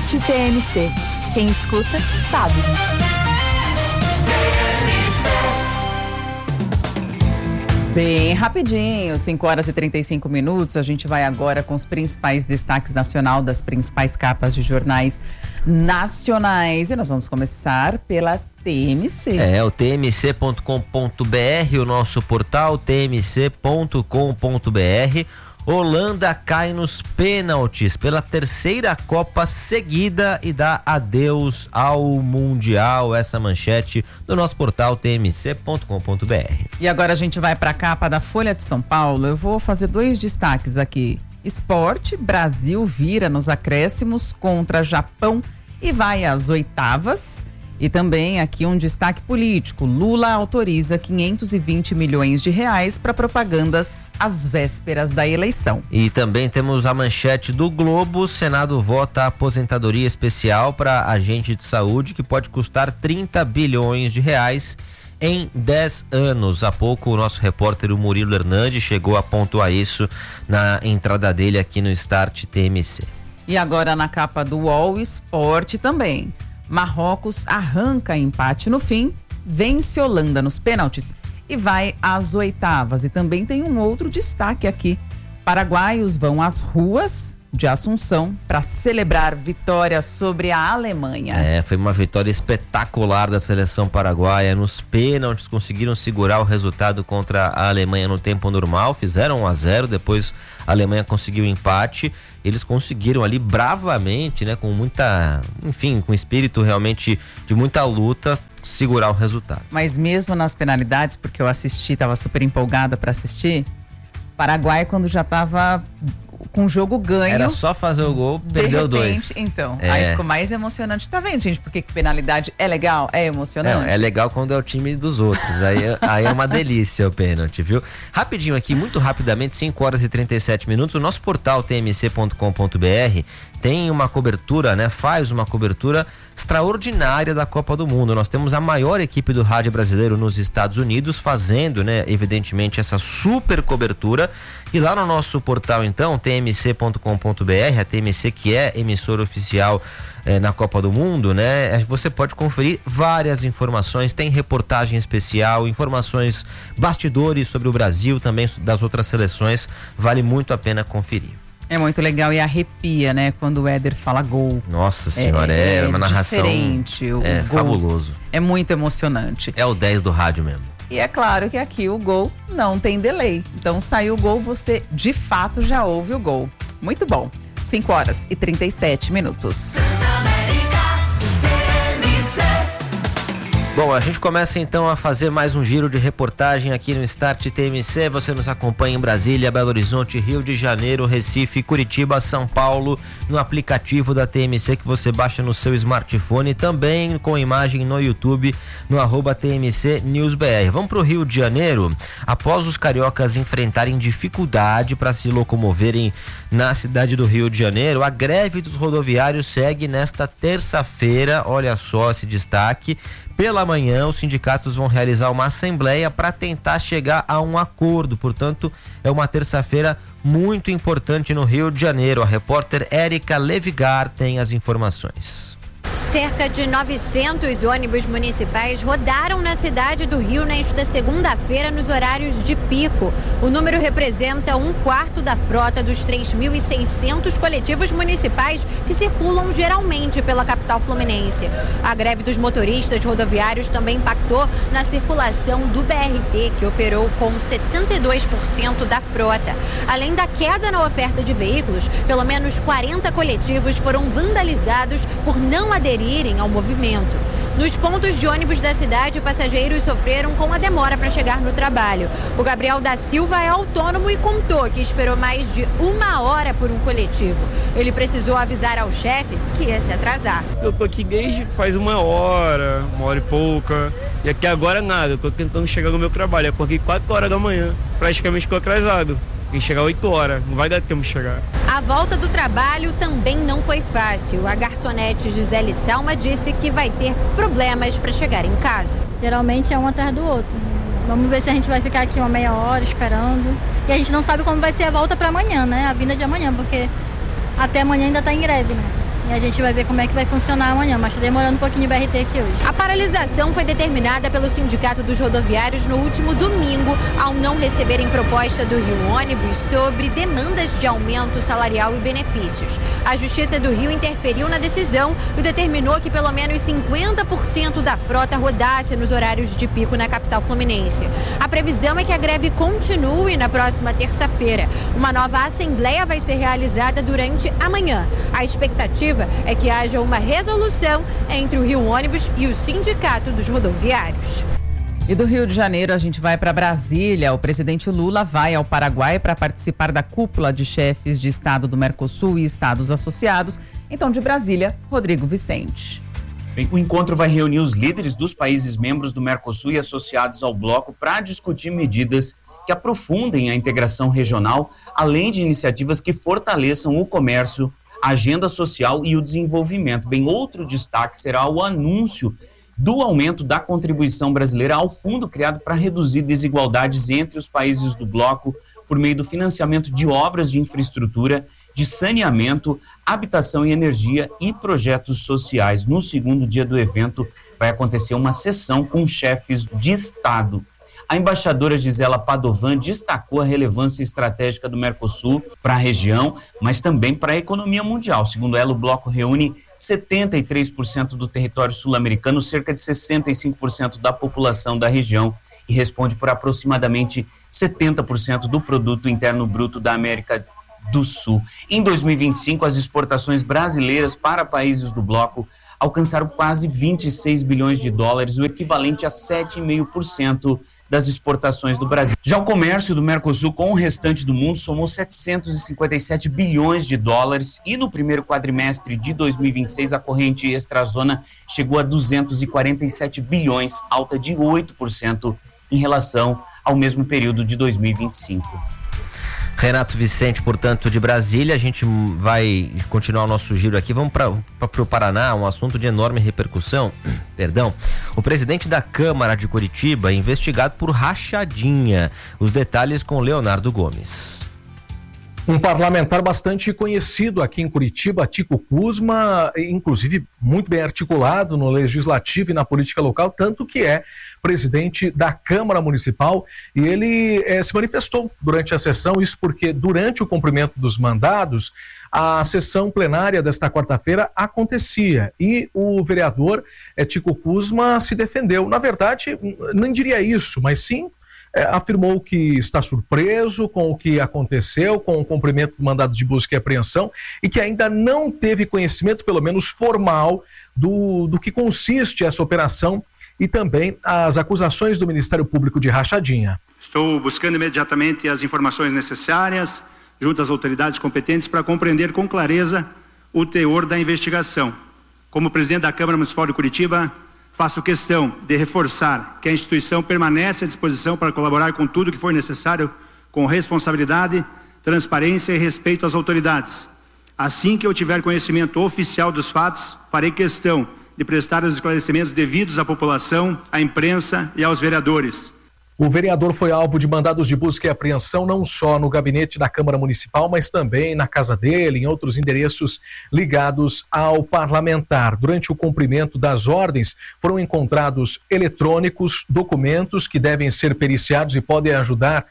TMC. Quem escuta, sabe. Bem rapidinho, 5 horas e 35 minutos. A gente vai agora com os principais destaques nacional das principais capas de jornais nacionais. E nós vamos começar pela TMC. O tmc.com.br, o nosso portal tmc.com.br. Holanda cai nos pênaltis pela terceira Copa seguida e dá adeus ao Mundial. Essa manchete do nosso portal tmc.com.br. E agora a gente vai para a capa da Folha de São Paulo. Eu vou fazer 2 destaques aqui. Esporte, Brasil vira nos acréscimos contra Japão e vai às oitavas. E também aqui um destaque político. Lula autoriza 520 milhões de reais para propagandas às vésperas da eleição. E também temos a manchete do Globo. O Senado vota a aposentadoria especial para agente de saúde que pode custar 30 bilhões de reais em 10 anos. Há pouco o nosso repórter, o Murilo Hernandes, chegou a pontuar isso na entrada dele aqui no Start TMC. E agora na capa do UOL, esporte também. Marrocos arranca empate no fim, vence Holanda nos pênaltis e vai às oitavas. E também tem um outro destaque aqui. Paraguaios vão às ruas de Assunção para celebrar vitória sobre a Alemanha. Foi uma vitória espetacular da seleção paraguaia nos pênaltis, conseguiram segurar o resultado contra a Alemanha no tempo normal, fizeram 1-0, depois a Alemanha conseguiu empate. Eles conseguiram ali bravamente, né, com com espírito realmente de muita luta, segurar o resultado. Mas mesmo nas penalidades, porque eu assisti, estava super empolgada para assistir, Paraguai, quando já estava com o jogo ganho, era só fazer o gol, perdeu 2. Então, aí ficou mais emocionante. Tá vendo, gente? Porque penalidade é legal, é emocionante. É legal quando é o time dos outros. Aí é uma delícia o pênalti, viu? Rapidinho aqui, muito rapidamente, 5 horas e 37 minutos. O nosso portal tmc.com.br tem uma cobertura, né? Faz uma cobertura extraordinária da Copa do Mundo. Nós temos a maior equipe do rádio brasileiro nos Estados Unidos fazendo, né, evidentemente, essa super cobertura. E lá no nosso portal, então, tmc.com.br, a TMC, que é emissora oficial na Copa do Mundo, né? Você pode conferir várias informações, tem reportagem especial, informações, bastidores sobre o Brasil, também das outras seleções, vale muito a pena conferir. É muito legal e arrepia, né? Quando o Éder fala gol. Nossa senhora, é uma narração diferente. O gol fabuloso. É muito emocionante. É o 10 do rádio mesmo. E é claro que aqui o gol não tem delay. Então saiu o gol, você de fato já ouve o gol. Muito bom. 5 horas e 37 minutos. Bom, a gente começa então a fazer mais um giro de reportagem aqui no Start TMC. Você nos acompanha em Brasília, Belo Horizonte, Rio de Janeiro, Recife, Curitiba, São Paulo, no aplicativo da TMC que você baixa no seu smartphone, também com imagem no YouTube, no @TMC News BR. Vamos para o Rio de Janeiro. Após os cariocas enfrentarem dificuldade para se locomoverem na cidade do Rio de Janeiro, a greve dos rodoviários segue nesta terça-feira. Olha só esse destaque. Pela manhã, os sindicatos vão realizar uma assembleia para tentar chegar a um acordo. Portanto, é uma terça-feira muito importante no Rio de Janeiro. A repórter Érica Levigar tem as informações. Cerca de 900 ônibus municipais rodaram na cidade do Rio nesta segunda-feira nos horários de pico. O número representa 1/4 da frota dos 3.600 coletivos municipais que circulam geralmente pela capital fluminense. A greve dos motoristas rodoviários também impactou na circulação do BRT, que operou com 72% da frota. Além da queda na oferta de veículos, pelo menos 40 coletivos foram vandalizados por não aderirem ao movimento. Nos pontos de ônibus da cidade, passageiros sofreram com a demora para chegar no trabalho. O Gabriel da Silva é autônomo e contou que esperou mais de 1 hora por um coletivo. Ele precisou avisar ao chefe que ia se atrasar. Eu tô aqui desde faz 1 hora, 1 hora e pouca. E aqui agora nada, eu tô tentando chegar no meu trabalho. Eu acordei 4 horas da manhã, praticamente estou atrasado. Tem que chegar 8 horas, não vai dar tempo de chegar. A volta do trabalho também não foi fácil. A garçonete Gisele Salma disse que vai ter problemas para chegar em casa. Geralmente é um atrás do outro. Vamos ver se a gente vai ficar aqui 1/2 hora esperando. E a gente não sabe como vai ser a volta para amanhã, né? A vinda de amanhã, porque até amanhã ainda está em greve, né? E a gente vai ver como é que vai funcionar amanhã, mas está demorando um pouquinho o BRT aqui hoje. A paralisação foi determinada pelo Sindicato dos Rodoviários no último domingo, ao não receberem proposta do Rio Ônibus sobre demandas de aumento salarial e benefícios. A Justiça do Rio interferiu na decisão e determinou que pelo menos 50% da frota rodasse nos horários de pico na capital fluminense. A previsão é que a greve continue na próxima terça-feira. Uma nova assembleia vai ser realizada durante a manhã. A expectativa é que haja uma resolução entre o Rio Ônibus e o Sindicato dos Rodoviários. E do Rio de Janeiro a gente vai para Brasília. O presidente Lula vai ao Paraguai para participar da cúpula de chefes de Estado do Mercosul e estados associados. Então, de Brasília, Rodrigo Vicente. O encontro vai reunir os líderes dos países membros do Mercosul e associados ao bloco para discutir medidas que aprofundem a integração regional, além de iniciativas que fortaleçam o comércio, a agenda social e o desenvolvimento. Bem, outro destaque será o anúncio do aumento da contribuição brasileira ao fundo criado para reduzir desigualdades entre os países do bloco por meio do financiamento de obras de infraestrutura, de saneamento, habitação e energia e projetos sociais. No segundo dia do evento vai acontecer uma sessão com chefes de Estado. A embaixadora Gisela Padovan destacou a relevância estratégica do Mercosul para a região, mas também para a economia mundial. Segundo ela, o bloco reúne 73% do território sul-americano, cerca de 65% da população da região e responde por aproximadamente 70% do produto interno bruto da América do Sul. Em 2025, as exportações brasileiras para países do bloco alcançaram quase 26 bilhões de dólares, o equivalente a 7,5% das exportações do Brasil. Já o comércio do Mercosul com o restante do mundo somou 757 bilhões de dólares e no primeiro quadrimestre de 2026 a corrente extrazona chegou a 247 bilhões, alta de 8% em relação ao mesmo período de 2025. Renato Vicente, portanto, de Brasília. A gente vai continuar o nosso giro aqui. Vamos para o Paraná, um assunto de enorme repercussão. Perdão. O presidente da Câmara de Curitiba é investigado por rachadinha. Os detalhes com Leonardo Gomes. Um parlamentar bastante conhecido aqui em Curitiba, Tico Kuzma, inclusive muito bem articulado no legislativo e na política local, tanto que é presidente da Câmara Municipal, e ele se manifestou durante a sessão, isso porque durante o cumprimento dos mandados, a sessão plenária desta quarta-feira acontecia e o vereador Tico Kuzma se defendeu. Na verdade, não diria isso, mas sim afirmou que está surpreso com o que aconteceu, com o cumprimento do mandado de busca e apreensão e que ainda não teve conhecimento, pelo menos formal, do que consiste essa operação e também as acusações do Ministério Público de rachadinha. Estou buscando imediatamente as informações necessárias junto às autoridades competentes para compreender com clareza o teor da investigação. Como presidente da Câmara Municipal de Curitiba, faço questão de reforçar que a instituição permanece à disposição para colaborar com tudo que for necessário, com responsabilidade, transparência e respeito às autoridades. Assim que eu tiver conhecimento oficial dos fatos, farei questão de prestar os esclarecimentos devidos à população, à imprensa e aos vereadores. O vereador foi alvo de mandados de busca e apreensão não só no gabinete da Câmara Municipal, mas também na casa dele, em outros endereços ligados ao parlamentar. Durante o cumprimento das ordens, foram encontrados eletrônicos, documentos que devem ser periciados e podem ajudar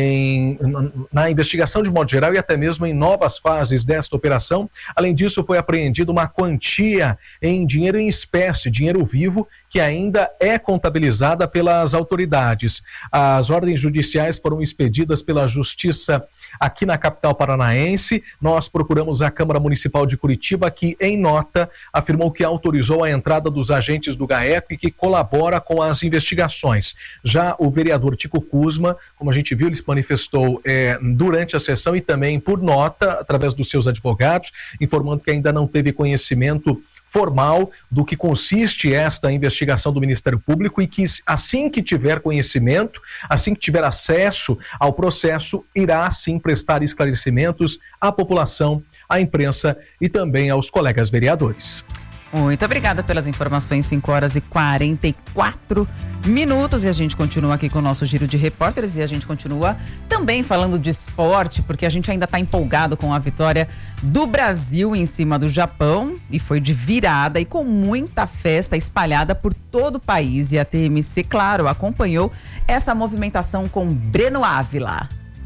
na investigação de modo geral e até mesmo em novas fases desta operação. Além disso, foi apreendida uma quantia em dinheiro em espécie, dinheiro vivo, que ainda é contabilizada pelas autoridades. As ordens judiciais foram expedidas pela Justiça aqui na capital paranaense. Nós procuramos a Câmara Municipal de Curitiba, que em nota afirmou que autorizou a entrada dos agentes do GAECO e que colabora com as investigações. Já o vereador Tico Kuzma, como a gente viu, ele se manifestou durante a sessão e também por nota, através dos seus advogados, informando que ainda não teve conhecimento formal do que consiste esta investigação do Ministério Público e que assim que tiver conhecimento, assim que tiver acesso ao processo, irá sim prestar esclarecimentos à população, à imprensa e também aos colegas vereadores. Muito obrigada pelas informações, 5h44 minutos, e a gente continua aqui com o nosso giro de repórteres, e a gente continua também falando de esporte, porque a gente ainda está empolgado com a vitória do Brasil em cima do Japão, e foi de virada e com muita festa espalhada por todo o país, e a TMC, claro, acompanhou essa movimentação com Breno Ávila.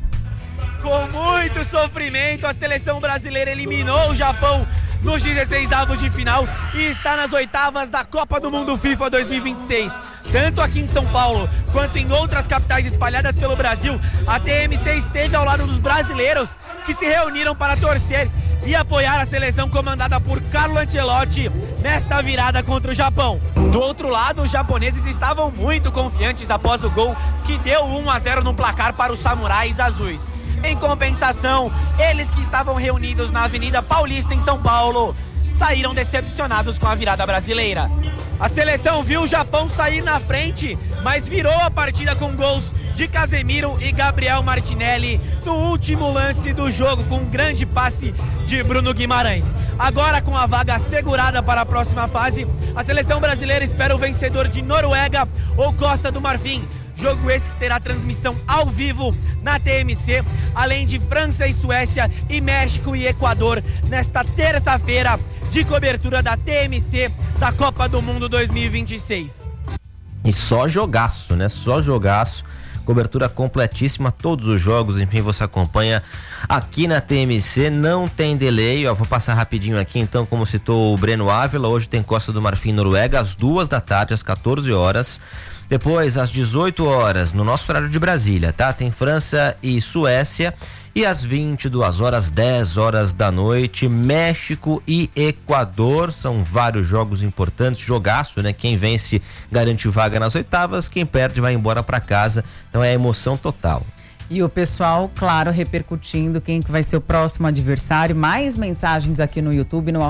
Com muito sofrimento, a seleção brasileira eliminou o Japão nos 16avos de final e está nas oitavas da Copa do Mundo FIFA 2026. Tanto aqui em São Paulo quanto em outras capitais espalhadas pelo Brasil, a TMC esteve ao lado dos brasileiros que se reuniram para torcer e apoiar a seleção comandada por Carlo Ancelotti nesta virada contra o Japão. Do outro lado, os japoneses estavam muito confiantes após o gol que deu 1-0 no placar para os Samurais Azuis. Em compensação, eles que estavam reunidos na Avenida Paulista em São Paulo saíram decepcionados com a virada brasileira. A seleção viu o Japão sair na frente, mas virou a partida com gols de Casemiro e Gabriel Martinelli no último lance do jogo, com um grande passe de Bruno Guimarães. Agora, com a vaga assegurada para a próxima fase, a seleção brasileira espera o vencedor de Noruega ou Costa do Marfim. Jogo esse que terá transmissão ao vivo na TMC, além de França e Suécia e México e Equador nesta terça-feira de cobertura da TMC da Copa do Mundo 2026. E só jogaço, né? Só jogaço. Cobertura completíssima, todos os jogos, enfim, você acompanha aqui na TMC, não tem delay, ó, vou passar rapidinho aqui, então, como citou o Breno Ávila, hoje tem Costa do Marfim, Noruega, às 14h, às 14 horas. Depois, às 18 horas, no nosso horário de Brasília, tá? Tem França e Suécia. E às 22 horas, 10 horas da noite, México e Equador. São vários jogos importantes, jogaço, né? Quem vence garante vaga nas oitavas, quem perde vai embora para casa. Então é emoção total. E o pessoal, claro, repercutindo quem que vai ser o próximo adversário. Mais mensagens aqui no YouTube, no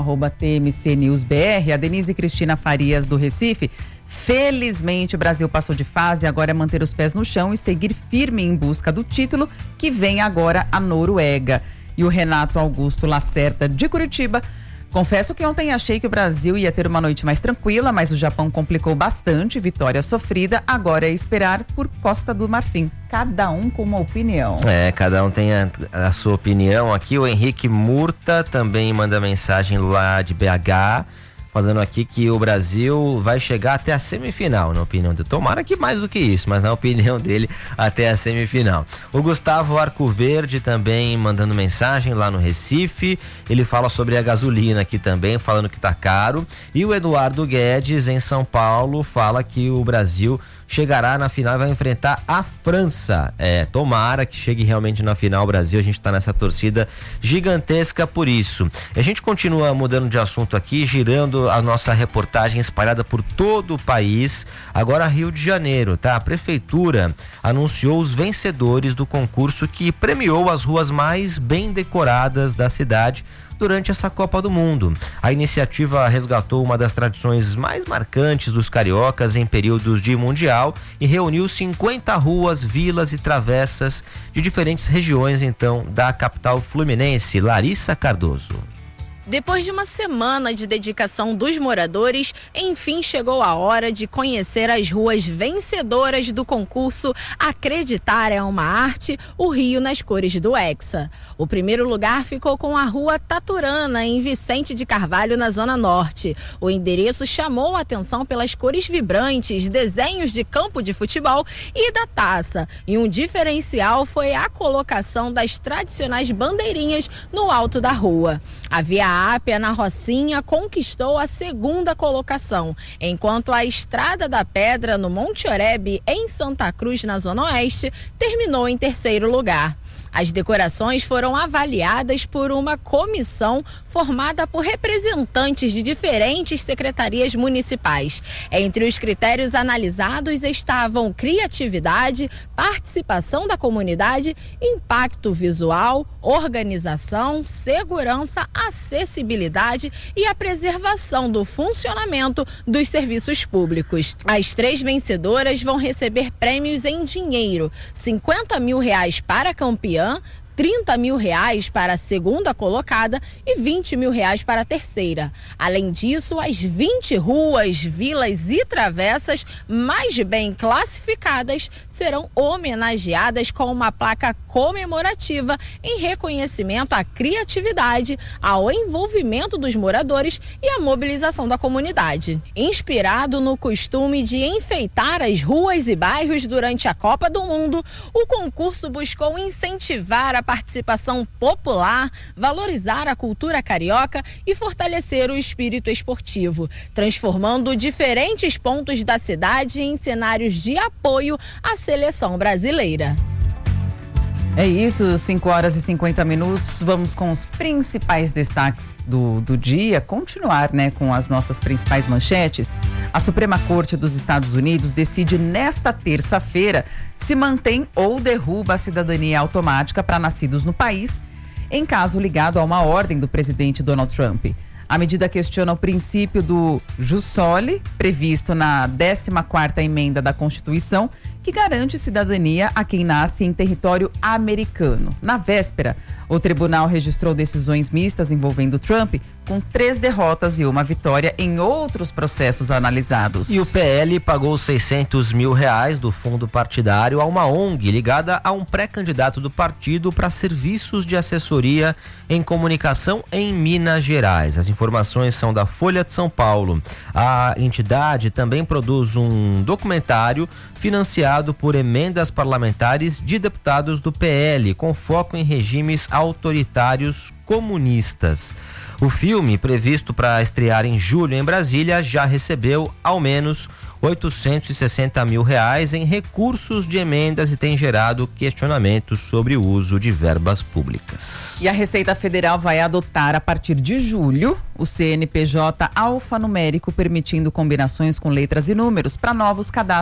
@TMCNewsBR. A Denise Cristina Farias, do Recife. Felizmente o Brasil passou de fase, agora é manter os pés no chão e seguir firme em busca do título, que vem agora a Noruega. E o Renato Augusto Lacerda, de Curitiba: confesso que ontem achei que o Brasil ia ter uma noite mais tranquila, mas o Japão complicou bastante, vitória sofrida, agora é esperar por Costa do Marfim. Cada um com uma opinião. Cada um tem a sua opinião aqui. O Henrique Murta também manda mensagem lá de BH, falando aqui que o Brasil vai chegar até a semifinal, na opinião dele. Tomara que mais do que isso, mas na opinião dele, até a semifinal. O Gustavo Arcoverde também mandando mensagem lá no Recife. Ele fala sobre a gasolina aqui também, falando que tá caro. E o Eduardo Guedes, em São Paulo, fala que o Brasil chegará na final e vai enfrentar a França. Tomara que chegue realmente na final o Brasil, a gente tá nessa torcida gigantesca por isso. A gente continua mudando de assunto aqui, girando a nossa reportagem espalhada por todo o país. Agora Rio de Janeiro, tá? A prefeitura anunciou os vencedores do concurso que premiou as ruas mais bem decoradas da cidade durante essa Copa do Mundo. A iniciativa resgatou uma das tradições mais marcantes dos cariocas em períodos de mundial e reuniu 50 ruas, vilas e travessas de diferentes regiões, então, da capital fluminense. Larissa Cardoso. Depois de uma semana de dedicação dos moradores, enfim chegou a hora de conhecer as ruas vencedoras do concurso Acreditar é uma Arte, o Rio nas cores do Hexa. O primeiro lugar ficou com a Rua Taturana, em Vicente de Carvalho, na Zona Norte. O endereço chamou a atenção pelas cores vibrantes, desenhos de campo de futebol e da taça. E um diferencial foi a colocação das tradicionais bandeirinhas no alto da rua. A Via Ápia, na Rocinha, conquistou a segunda colocação, enquanto a Estrada da Pedra, no Monte Oreb, em Santa Cruz, na Zona Oeste, terminou em terceiro lugar. As decorações foram avaliadas por uma comissão formada por representantes de diferentes secretarias municipais. Entre os critérios analisados estavam criatividade, participação da comunidade, impacto visual, organização, segurança, acessibilidade e a preservação do funcionamento dos serviços públicos. As 3 vencedoras vão receber prêmios em dinheiro: R$50 mil para a campeã, R$30 mil para a segunda colocada e R$20 mil para a terceira. Além disso, as 20 ruas, vilas e travessas mais bem classificadas serão homenageadas com uma placa comemorativa em reconhecimento à criatividade, ao envolvimento dos moradores e à mobilização da comunidade. Inspirado no costume de enfeitar as ruas e bairros durante a Copa do Mundo, o concurso buscou incentivar a participação popular, valorizar a cultura carioca e fortalecer o espírito esportivo, transformando diferentes pontos da cidade em cenários de apoio à seleção brasileira. É isso, 5h50. Vamos com os principais destaques do dia. Continuar, com as nossas principais manchetes. A Suprema Corte dos Estados Unidos decide nesta terça-feira se mantém ou derruba a cidadania automática para nascidos no país, em caso ligado a uma ordem do presidente Donald Trump. A medida questiona o princípio do jus soli, previsto na 14ª emenda da Constituição, que garante cidadania a quem nasce em território americano. Na véspera, o tribunal registrou decisões mistas envolvendo Trump, com 3 derrotas e 1 vitória em outros processos analisados. E o PL pagou R$600 mil do fundo partidário a uma ONG ligada a um pré-candidato do partido para serviços de assessoria em comunicação em Minas Gerais. As informações são da Folha de São Paulo. A entidade também produz um documentário financiado por emendas parlamentares de deputados do PL, com foco em regimes autoritários comunistas. O filme, previsto para estrear em julho em Brasília, já recebeu ao menos R$860 mil em recursos de emendas e tem gerado questionamentos sobre o uso de verbas públicas. E a Receita Federal vai adotar, a partir de julho, o CNPJ alfanumérico, permitindo combinações com letras e números para novos cadastros